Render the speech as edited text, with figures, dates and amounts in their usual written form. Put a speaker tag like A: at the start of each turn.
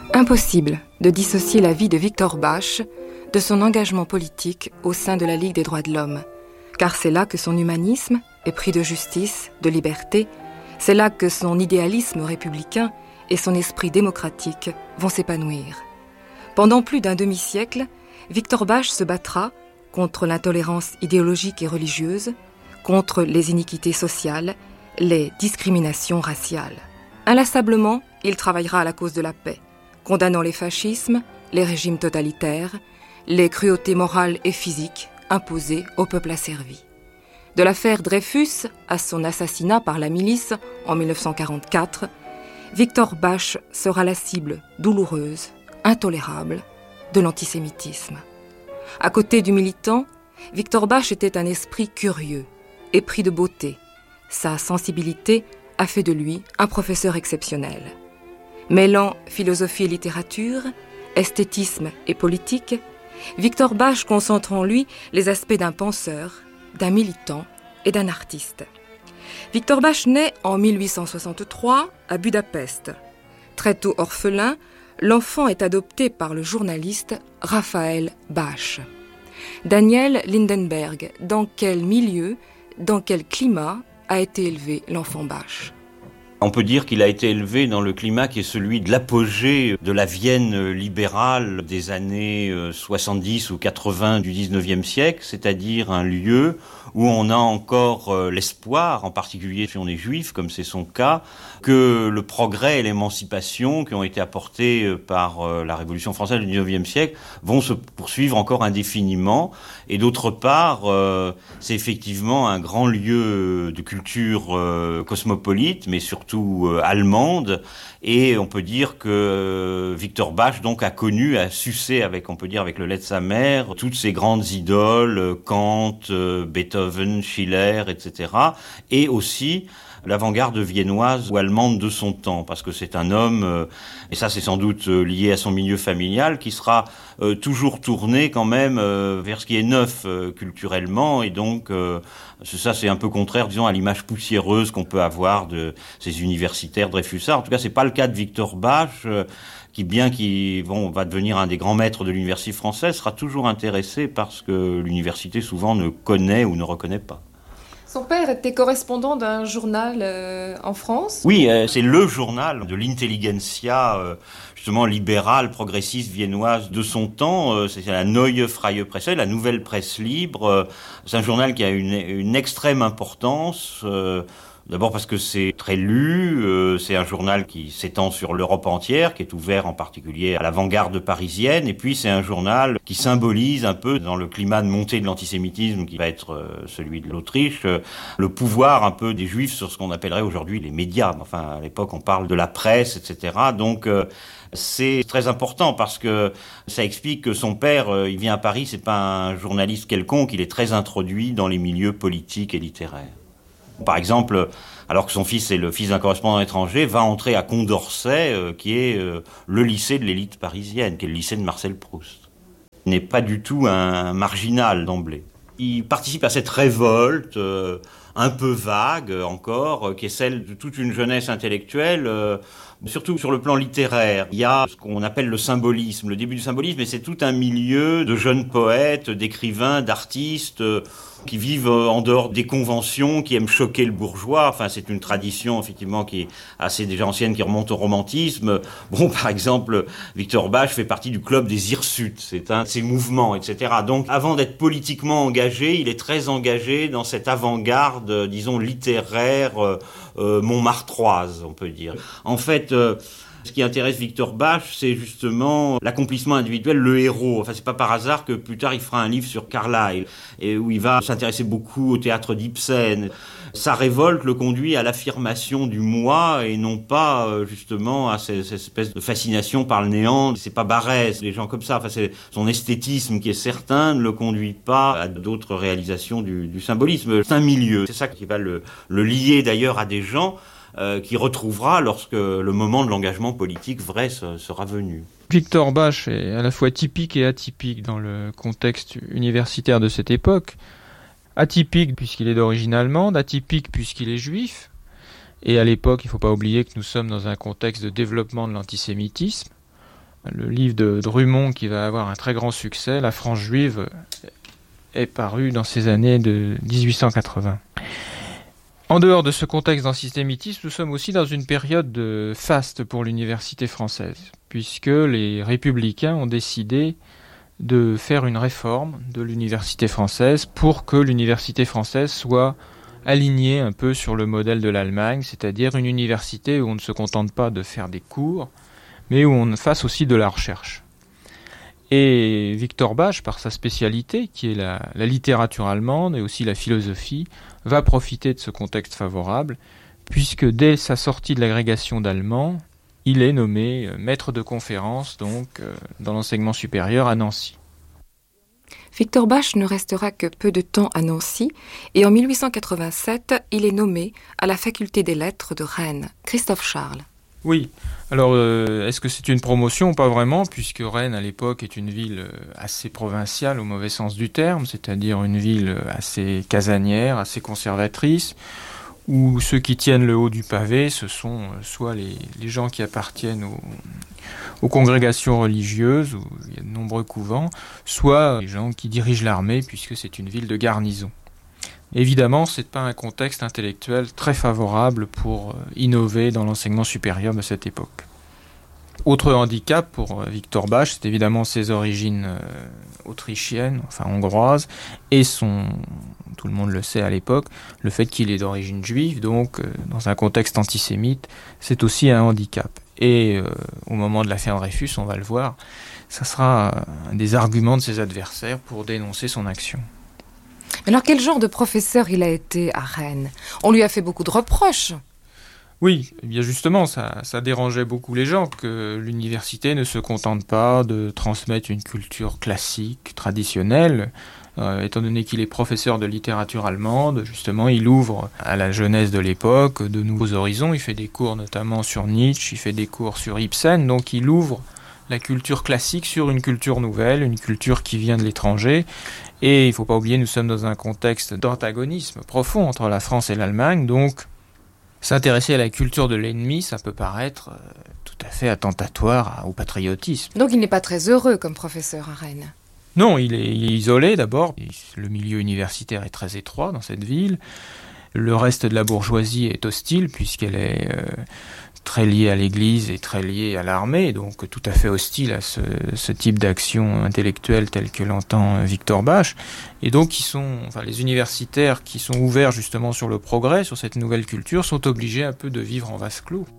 A: Impossible de dissocier la vie de Victor Bache de son engagement politique au sein de la Ligue des droits de l'homme, car c'est là que son humanisme, épris de justice, de liberté, c'est là que son idéalisme républicain et son esprit démocratique vont s'épanouir. Pendant plus d'un demi-siècle, Victor Bache se battra contre l'intolérance idéologique et religieuse, contre les iniquités sociales, les discriminations raciales. Inlassablement, il travaillera à la cause de la paix, condamnant les fascismes, les régimes totalitaires, les cruautés morales et physiques imposées au peuple asservi. De l'affaire Dreyfus à son assassinat par la milice en 1944, Victor Bache sera la cible douloureuse, intolérable de l'antisémitisme. À côté du militant, Victor Bache était un esprit curieux, épris de beauté. Sa sensibilité a fait de lui un professeur exceptionnel. Mêlant philosophie et littérature, esthétisme et politique, Victor Bache concentre en lui les aspects d'un penseur, d'un militant et d'un artiste. Victor Bache naît en 1863 à Budapest. Très tôt orphelin, l'enfant est adopté par le journaliste Raphaël Bache. Daniel Lindenberg, dans quel milieu, dans quel climat a été élevé l'enfant Bache ?
B: On peut dire qu'il a été élevé dans le climat qui est celui de l'apogée de la Vienne libérale des années 70 ou 80 du 19e siècle, c'est-à-dire un lieu où on a encore l'espoir, en particulier si on est juif, comme c'est son cas, que le progrès et l'émancipation qui ont été apportés par la Révolution française du 19e siècle vont se poursuivre encore indéfiniment. Et d'autre part, c'est effectivement un grand lieu de culture cosmopolite, mais surtout allemande, et on peut dire que Victor Bache donc a sucé avec, on peut dire avec le lait de sa mère, toutes ces grandes idoles, Kant, Beethoven, Schiller, etc. et aussi l'avant-garde viennoise ou allemande de son temps, parce que c'est un homme, et ça c'est sans doute lié à son milieu familial, qui sera toujours tourné quand même vers ce qui est neuf culturellement, et donc ça c'est un peu contraire, disons, à l'image poussiéreuse qu'on peut avoir de ces universitaires dreyfusards. En tout cas, c'est pas le cas de Victor Bache, qui va devenir un des grands maîtres de l'université française, sera toujours intéressé par ce que l'université souvent ne connaît ou ne reconnaît pas.
A: Son père était correspondant d'un journal en France.
B: Oui, c'est le journal de l'intelligentsia, justement libérale, progressiste, viennoise de son temps. C'est la Neue Freie Presse, la nouvelle presse libre. C'est un journal qui a une extrême importance. D'abord parce que c'est très lu, c'est un journal qui s'étend sur l'Europe entière, qui est ouvert en particulier à l'avant-garde parisienne, et puis c'est un journal qui symbolise un peu, dans le climat de montée de l'antisémitisme qui va être celui de l'Autriche, le pouvoir un peu des Juifs sur ce qu'on appellerait aujourd'hui les médias. Enfin, à l'époque, on parle de la presse, etc. Donc, c'est très important parce que ça explique que son père, il vient à Paris, c'est pas un journaliste quelconque, il est très introduit dans les milieux politiques et littéraires. Par exemple, alors que son fils est le fils d'un correspondant étranger, va entrer à Condorcet, qui est le lycée de l'élite parisienne, qui est le lycée de Marcel Proust. Il n'est pas du tout un marginal d'emblée. Il participe à cette révolte, un peu vague encore, qui est celle de toute une jeunesse intellectuelle, surtout sur le plan littéraire. Il y a ce qu'on appelle le symbolisme, le début du symbolisme, et c'est tout un milieu de jeunes poètes, d'écrivains, d'artistes, qui vivent en dehors des conventions, qui aiment choquer le bourgeois. Enfin, c'est une tradition, effectivement, qui est assez déjà ancienne, qui remonte au romantisme. Bon, par exemple, Victor Bache fait partie du club des Hirsutes. C'est un de ses mouvements, etc. Donc, avant d'être politiquement engagé, il est très engagé dans cette avant-garde, disons, littéraire, montmartroise, on peut dire. En fait, ce qui intéresse Victor Bache, c'est justement l'accomplissement individuel, le héros. Enfin, c'est pas par hasard que plus tard il fera un livre sur Carlyle, et où il va s'intéresser beaucoup au théâtre d'Ibsen. Sa révolte le conduit à l'affirmation du moi et non pas justement à cette espèce de fascination par le néant. C'est pas Barrès, les gens comme ça. Enfin, c'est son esthétisme qui est certain ne le conduit pas à d'autres réalisations du symbolisme. C'est un milieu. C'est ça qui va le lier d'ailleurs à des gens qui retrouvera lorsque le moment de l'engagement politique vrai sera venu.
C: Victor Bache est à la fois typique et atypique dans le contexte universitaire de cette époque. Atypique puisqu'il est d'origine allemande, atypique puisqu'il est juif. Et à l'époque, il ne faut pas oublier que nous sommes dans un contexte de développement de l'antisémitisme. Le livre de Drummond, qui va avoir un très grand succès, La France juive, est paru dans ces années de 1880. En dehors de ce contexte d'antisémitisme, nous sommes aussi dans une période de faste pour l'université française, puisque les républicains ont décidé de faire une réforme de l'université française pour que l'université française soit alignée un peu sur le modèle de l'Allemagne, c'est-à-dire une université où on ne se contente pas de faire des cours, mais où on fasse aussi de la recherche. Et Victor Bach, par sa spécialité, qui est la littérature allemande et aussi la philosophie, va profiter de ce contexte favorable, puisque dès sa sortie de l'agrégation d'allemand, il est nommé maître de conférence dans l'enseignement supérieur à Nancy.
A: Victor Bach ne restera que peu de temps à Nancy et en 1887, il est nommé à la faculté des lettres de Rennes. Christophe Charles.
C: Oui, alors est-ce que c'est une promotion? Pas vraiment, puisque Rennes à l'époque est une ville assez provinciale au mauvais sens du terme, c'est-à-dire une ville assez casanière, assez conservatrice, où ceux qui tiennent le haut du pavé, ce sont soit les gens qui appartiennent aux congrégations religieuses, où il y a de nombreux couvents, soit les gens qui dirigent l'armée, puisque c'est une ville de garnison. Évidemment, ce n'est pas un contexte intellectuel très favorable pour innover dans l'enseignement supérieur de cette époque. Autre handicap pour Victor Bach, c'est évidemment ses origines autrichiennes, enfin hongroises, et tout le monde le sait à l'époque, le fait qu'il est d'origine juive, donc dans un contexte antisémite, c'est aussi un handicap. Et au moment de l'affaire Dreyfus, on va le voir, ça sera un des arguments de ses adversaires pour dénoncer son action.
A: Alors quel genre de professeur il a été à Rennes? On lui a fait beaucoup de reproches.
C: Oui, eh bien justement, ça dérangeait beaucoup les gens que l'université ne se contente pas de transmettre une culture classique, traditionnelle. Étant donné qu'il est professeur de littérature allemande, justement, il ouvre à la jeunesse de l'époque de nouveaux horizons. Il fait des cours notamment sur Nietzsche, il fait des cours sur Ibsen, donc il ouvre la culture classique sur une culture nouvelle, une culture qui vient de l'étranger. Et il ne faut pas oublier, nous sommes dans un contexte d'antagonisme profond entre la France et l'Allemagne, donc s'intéresser à la culture de l'ennemi, ça peut paraître tout à fait attentatoire au patriotisme.
A: Donc il n'est pas très heureux comme professeur à Rennes.
C: Non, il est isolé d'abord. Le milieu universitaire est très étroit dans cette ville. Le reste de la bourgeoisie est hostile puisqu'elle est très liée à l'Église et très liée à l'armée, donc tout à fait hostile à ce type d'action intellectuelle telle que l'entend Victor Bach. Et donc les universitaires qui sont ouverts justement sur le progrès, sur cette nouvelle culture, sont obligés un peu de vivre en vase clos.